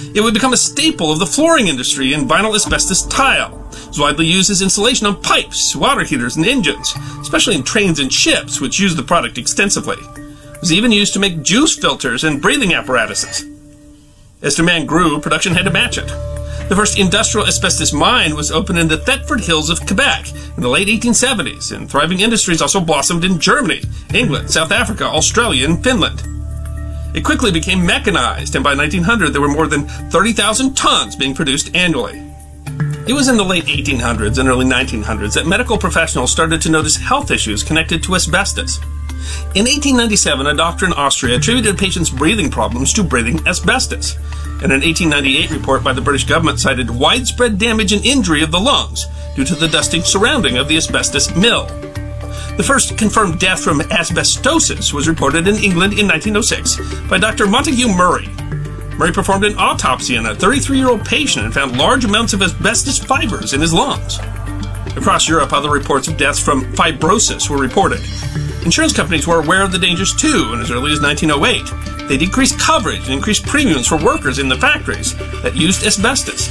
It would become a staple of the flooring industry and vinyl asbestos tile. It was widely used as insulation on pipes, water heaters, and engines, especially in trains and ships, which used the product extensively. It was even used to make juice filters and breathing apparatuses. As demand grew, production had to match it. The first industrial asbestos mine was opened in the Thetford Hills of Quebec in the late 1870s, and thriving industries also blossomed in Germany, England, South Africa, Australia, and Finland. It quickly became mechanized, and by 1900 there were more than 30,000 tons being produced annually. It was in the late 1800s and early 1900s that medical professionals started to notice health issues connected to asbestos. In 1897, a doctor in Austria attributed a patient's breathing problems to breathing asbestos, and an 1898 report by the British government cited widespread damage and injury of the lungs due to the dusty surrounding of the asbestos mill. The first confirmed death from asbestosis was reported in England in 1906 by Dr. Montague Murray. Murray performed an autopsy on a 33-year-old patient and found large amounts of asbestos fibers in his lungs. Across Europe, other reports of deaths from fibrosis were reported. Insurance companies were aware of the dangers too, and as early as 1908, they decreased coverage and increased premiums for workers in the factories that used asbestos.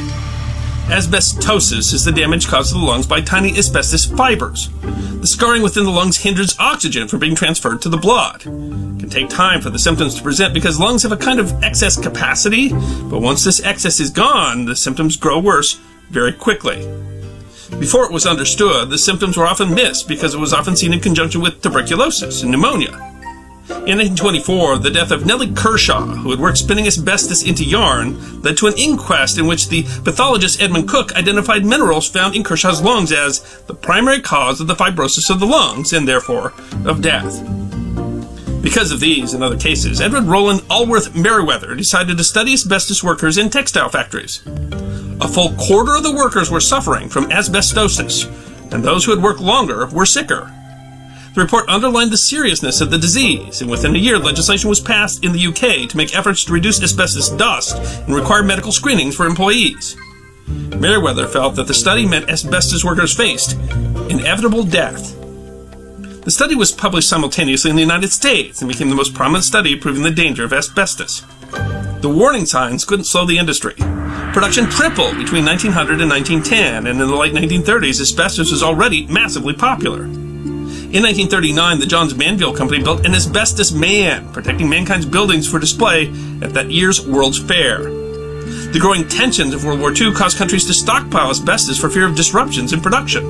Asbestosis is the damage caused to the lungs by tiny asbestos fibers. The scarring within the lungs hinders oxygen from being transferred to the blood. It can take time for the symptoms to present because lungs have a kind of excess capacity, but once this excess is gone, the symptoms grow worse very quickly. Before it was understood, the symptoms were often missed because it was often seen in conjunction with tuberculosis and pneumonia. In 1924, the death of Nellie Kershaw, who had worked spinning asbestos into yarn, led to an inquest in which the pathologist Edmund Cook identified minerals found in Kershaw's lungs as the primary cause of the fibrosis of the lungs and therefore of death. Because of these and other cases, Edward Rowland Allworth Merriweather decided to study asbestos workers in textile factories. A full quarter of the workers were suffering from asbestosis, and those who had worked longer were sicker. The report underlined the seriousness of the disease, and within a year legislation was passed in the UK to make efforts to reduce asbestos dust and require medical screenings for employees. Merriweather felt that the study meant asbestos workers faced inevitable death. The study was published simultaneously in the United States and became the most prominent study proving the danger of asbestos. The warning signs couldn't slow the industry. Production tripled between 1900 and 1910, and in the late 1930s, asbestos was already massively popular. In 1939, the Johns Manville Company built an asbestos man, protecting mankind's buildings for display at that year's World's Fair. The growing tensions of World War II caused countries to stockpile asbestos for fear of disruptions in production.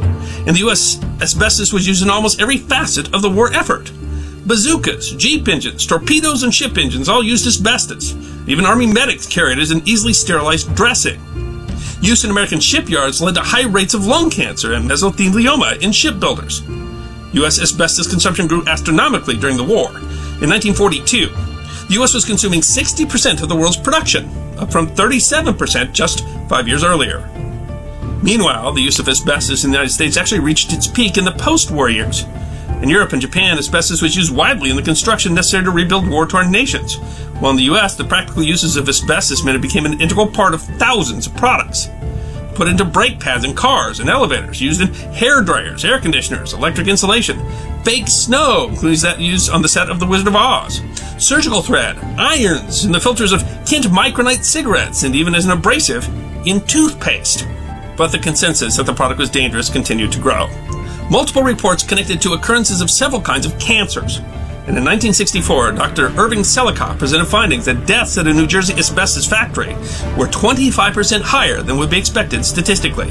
In the U.S., asbestos was used in almost every facet of the war effort. Bazookas, jeep engines, torpedoes, and ship engines all used asbestos. Even Army medics carried it as an easily sterilized dressing. Use in American shipyards led to high rates of lung cancer and mesothelioma in shipbuilders. U.S. asbestos consumption grew astronomically during the war. In 1942, the U.S. was consuming 60% of the world's production, up from 37% just 5 years earlier. Meanwhile, the use of asbestos in the United States actually reached its peak in the post-war years. In Europe and Japan, asbestos was used widely in the construction necessary to rebuild war-torn nations, while in the U.S., the practical uses of asbestos meant it became an integral part of thousands of products. Put into brake pads in cars and elevators, used in hair dryers, air conditioners, electric insulation, fake snow, including that used on the set of The Wizard of Oz, surgical thread, irons, in the filters of Kent Micronite cigarettes, and even as an abrasive in toothpaste. But the consensus that the product was dangerous continued to grow. Multiple reports connected to occurrences of several kinds of cancers. And in 1964, Dr. Irving Selikoff presented findings that deaths at a New Jersey asbestos factory were 25% higher than would be expected statistically.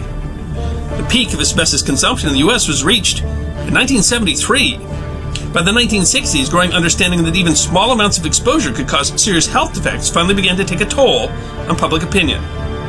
The peak of asbestos consumption in the U.S. was reached in 1973. By the 1960s, growing understanding that even small amounts of exposure could cause serious health defects finally began to take a toll on public opinion.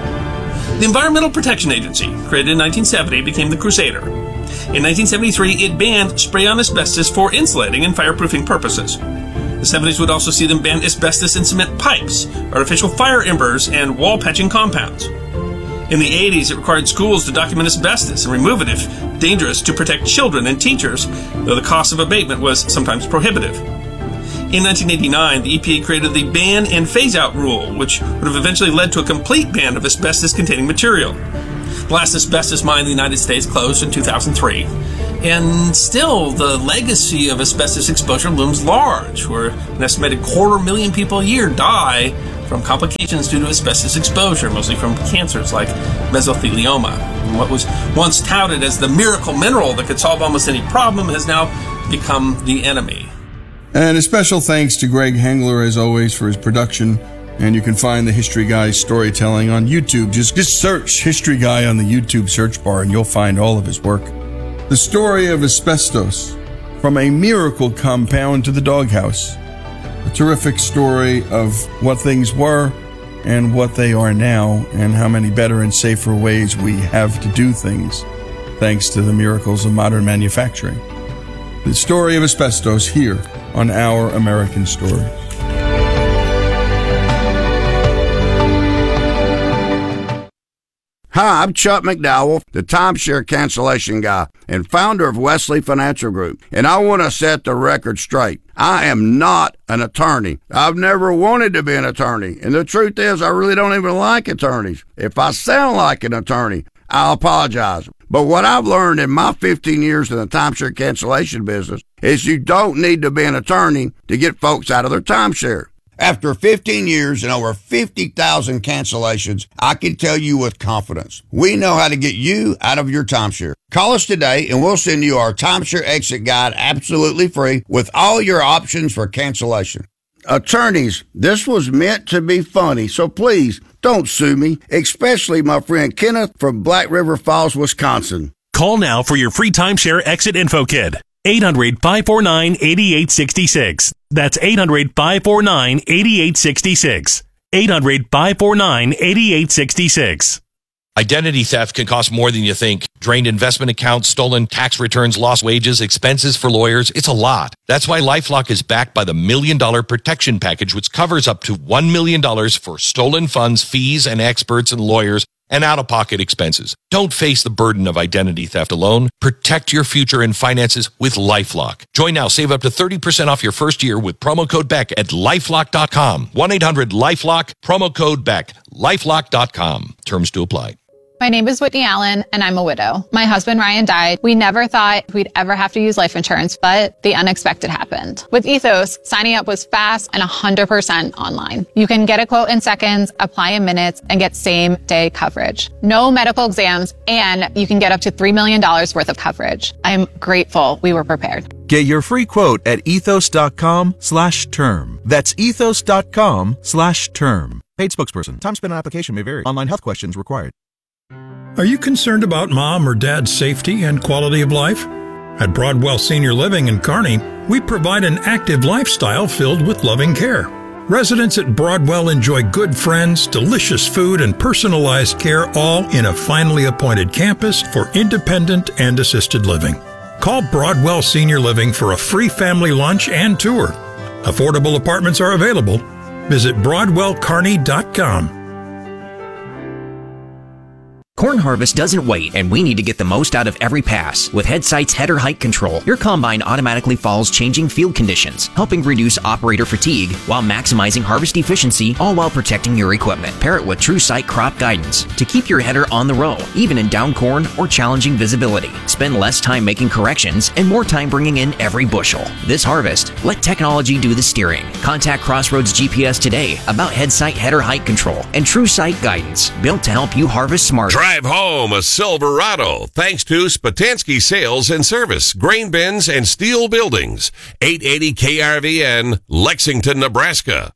The Environmental Protection Agency, created in 1970, became the Crusader. In 1973, it banned spray-on asbestos for insulating and fireproofing purposes. The 70s would also see them ban asbestos in cement pipes, artificial fire embers, and wall-patching compounds. In the 80s, it required schools to document asbestos and remove it if dangerous to protect children and teachers, though the cost of abatement was sometimes prohibitive. In 1989, the EPA created the Ban and Phase-Out Rule, which would have eventually led to a complete ban of asbestos-containing material. The last asbestos mine in the United States closed in 2003. And still, the legacy of asbestos exposure looms large, where an estimated 250,000 people a year die from complications due to asbestos exposure, mostly from cancers like mesothelioma. And what was once touted as the miracle mineral that could solve almost any problem has now become the enemy. And a special thanks to Greg Hengler, as always, for his production. And you can find the History Guy's storytelling on YouTube. Just search History Guy on the YouTube search bar and you'll find all of his work. The story of asbestos, from a miracle compound to the doghouse. A terrific story of what things were and what they are now, and how many better and safer ways we have to do things, thanks to the miracles of modern manufacturing. The story of asbestos here on Our American Story. Hi, I'm Chuck McDowell, the timeshare cancellation guy and founder of Wesley Financial Group, and I want to set the record straight. I am not an attorney. I've never wanted to be an attorney, and the truth is I really don't even like attorneys. If I sound like an attorney, I apologize. But what I've learned in my 15 years in the timeshare cancellation business is you don't need to be an attorney to get folks out of their timeshare. After 15 years and over 50,000 cancellations, I can tell you with confidence, we know how to get you out of your timeshare. Call us today and we'll send you our timeshare exit guide absolutely free with all your options for cancellation. Attorneys, this was meant to be funny, so please don't sue me, especially my friend Kenneth from Black River Falls, Wisconsin. Call now for your free timeshare exit info kit. 800-549-8866. That's 800-549-8866. 800-549-8866. Identity theft can cost more than you think. Drained investment accounts, stolen tax returns, lost wages, expenses for lawyers. It's a lot. That's why LifeLock is backed by the $1 Million Protection Package, which covers up to $1 million for stolen funds, fees, and experts and lawyers, and out-of-pocket expenses. Don't face the burden of identity theft alone. Protect your future and finances with LifeLock. Join now. Save up to 30% off your first year with promo code BECK at LifeLock.com. 1-800-LifeLock, promo code BECK, LifeLock.com. Terms to apply. My name is Whitney Allen, and I'm a widow. My husband, Ryan, died. We never thought we'd ever have to use life insurance, but the unexpected happened. With Ethos, signing up was fast and 100% online. You can get a quote in seconds, apply in minutes, and get same-day coverage. No medical exams, and you can get up to $3 million worth of coverage. I'm grateful we were prepared. Get your free quote at ethos.com/term. That's ethos.com/term. Paid spokesperson. Time spent on application may vary. Online health questions required. Are you concerned about mom or dad's safety and quality of life? At Broadwell Senior Living in Kearney, we provide an active lifestyle filled with loving care. Residents at Broadwell enjoy good friends, delicious food, and personalized care, all in a finely appointed campus for independent and assisted living. Call Broadwell Senior Living for a free family lunch and tour. Affordable apartments are available. Visit BroadwellKearney.com. Corn harvest doesn't wait, and we need to get the most out of every pass. With Headsight's header height control, your combine automatically follows changing field conditions, helping reduce operator fatigue while maximizing harvest efficiency, all while protecting your equipment. Pair it with TrueSight crop guidance to keep your header on the row, even in down corn or challenging visibility. Spend less time making corrections and more time bringing in every bushel. This harvest, let technology do the steering. Contact Crossroads GPS today about Headsight header height control and TrueSight guidance, built to help you harvest smarter. Drive home a Silverado thanks to Spatansky Sales and Service, grain bins and steel buildings. 880 KRVN, Lexington, Nebraska.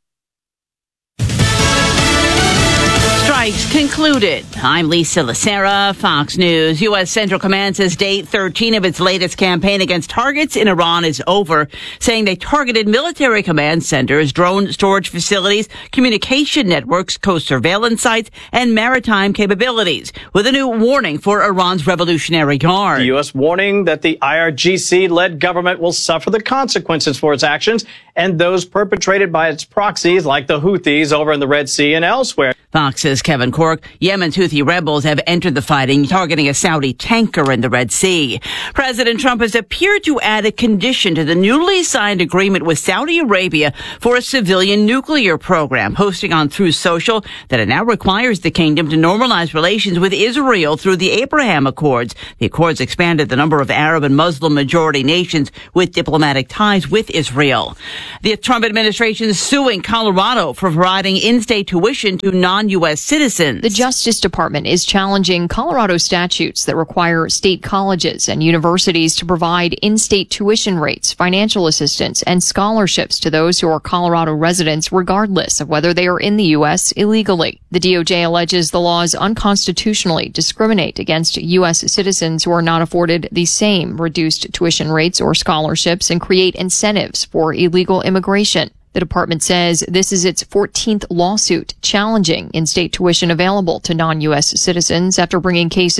Strikes concluded. I'm Lisa Lacera, Fox News. U.S. Central Command says day 13 of its latest campaign against targets in Iran is over, saying they targeted military command centers, drone storage facilities, communication networks, coast surveillance sites, and maritime capabilities, with a new warning for Iran's Revolutionary Guard. The U.S. warning that the IRGC-led government will suffer the consequences for its actions and those perpetrated by its proxies like the Houthis over in the Red Sea and elsewhere. Fox's Kevin Corbett Kirkuk. Yemen's Houthi rebels have entered the fighting, targeting a Saudi tanker in the Red Sea. President Trump has appeared to add a condition to the newly signed agreement with Saudi Arabia for a civilian nuclear program, posting on Truth Social that it now requires the kingdom to normalize relations with Israel through the Abraham Accords. The accords expanded the number of Arab and Muslim majority nations with diplomatic ties with Israel. The Trump administration is suing Colorado for providing in-state tuition to non-U.S. citizens. The Justice Department is challenging Colorado statutes that require state colleges and universities to provide in-state tuition rates, financial assistance, and scholarships to those who are Colorado residents, regardless of whether they are in the U.S. illegally. The DOJ alleges the laws unconstitutionally discriminate against U.S. citizens who are not afforded the same reduced tuition rates or scholarships and create incentives for illegal immigration. The department says this is its 14th lawsuit challenging in-state tuition available to non-U.S. citizens after bringing cases